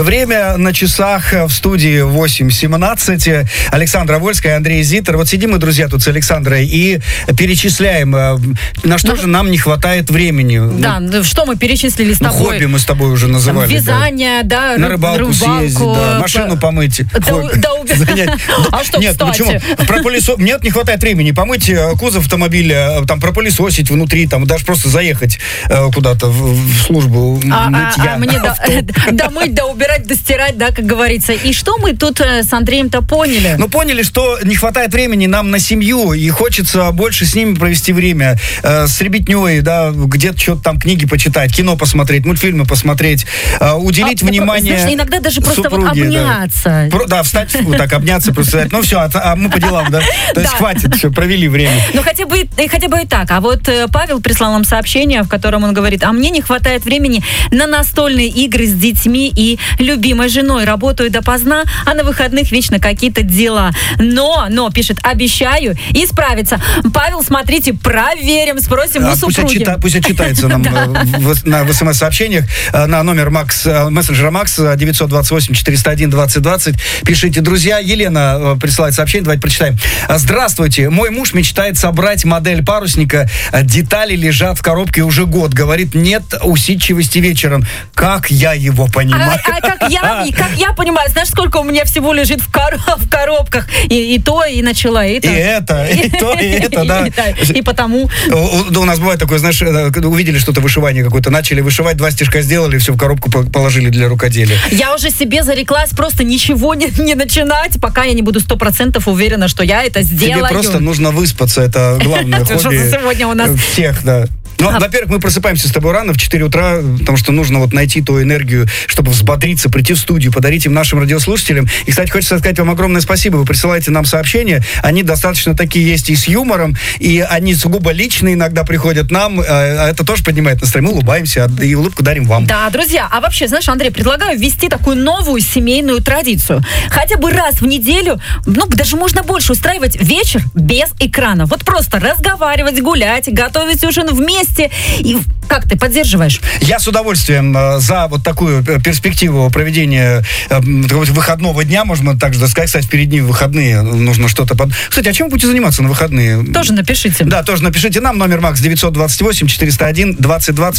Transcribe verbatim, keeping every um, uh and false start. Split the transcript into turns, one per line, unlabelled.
Время на часах в студии восемь семнадцать. Александра Вольская, Андрей Зитер. Вот сидим мы, друзья, тут с Александрой и перечисляем, на что ну, же нам не хватает времени.
Да, ну, что мы перечислили с тобой?
Ну, хобби мы с тобой уже называли.
Там, вязание, да, да
на рыбалку, рыбалку съездить, да, машину по... помыть.
Да, да, уб... А что,
Нет,
кстати?
Почему? Пропылесо... Нет, не хватает времени помыть кузов автомобиля, там пропылесосить внутри, там даже просто заехать э, куда-то в, в службу
а,
мытья.
А, а мне домыть, да убирать, да стирать, да, как говорится. И что мы тут с Андреем-то поняли?
Ну, поняли, что не хватает времени нам на семью, и хочется больше с ними провести время, э, с ребятней, да, где-то что-то там книги почитать, кино посмотреть, мультфильмы посмотреть, э, уделить а, внимание.
Знаешь, иногда даже просто супруге, вот обняться.
Да. Да, встать, вот так, обняться, просто сказать, ну все, а, а мы по делам, да? То есть хватит, все, провели время.
Ну, хотя бы, хотя бы и так. А вот Павел прислал нам сообщение, в котором он говорит, а мне не хватает времени на настольные игры с детьми и любимой женой. Работаю допоздна, а на выходных вечно какие-то дела. Но, но, пишет, обещаю исправиться. Павел, смотрите, проверим, спросим а у
пусть
супруги.
Отчита, пусть отчитается нам в, на, в смс-сообщениях на номер Макс, мессенджера Макс девятьсот двадцать восемь четыреста один двадцать двадцать. Пишите, друзья. Елена присылает сообщение, давайте прочитаем. Здравствуйте, мой муж мечтает собрать модель парусника. Детали лежат в коробке уже год. Говорит, нет усидчивости вечером. Как я его понимаю?
А, а как, я, и как я понимаю, знаешь, сколько у меня всего лежит в, кор- в коробках? И, и то, и начала, и,
и это. И то, и это, да.
И потому.
У нас бывает такое, знаешь, увидели что-то вышивание какое-то, начали вышивать, два стежка сделали, все в коробку положили для рукоделия.
Я уже себе зареклась просто ничего не, не начинать, пока я не буду сто процентов уверена, что я это сделаю.
Тебе просто нужно выспаться, это главное хобби
сегодня у нас
всех, да. Ну, а. во-первых, мы просыпаемся с тобой рано, в четыре утра, потому что нужно вот найти ту энергию, чтобы взбодриться, прийти в студию, подарить им нашим радиослушателям. И, кстати, хочется сказать вам огромное спасибо. Вы присылаете нам сообщения, они достаточно такие есть и с юмором, и они сугубо личные иногда приходят нам, а это тоже поднимает настроение. Мы улыбаемся и улыбку дарим вам.
Да, друзья, а вообще, знаешь, Андрей, предлагаю ввести такую новую семейную традицию. Хотя бы раз в неделю, ну, даже можно больше, устраивать вечер без экрана. Вот просто разговаривать, гулять, готовить ужин вместе. И как ты поддерживаешь?
Я с удовольствием э, за вот такую перспективу проведения э, выходного дня, можно так же сказать. Кстати, впереди выходные, нужно что-то... Под... Кстати, а чем вы будете заниматься на выходные?
Тоже напишите.
Да, тоже напишите нам. Номер Макс девятьсот двадцать восемь четыреста один двадцать двадцать.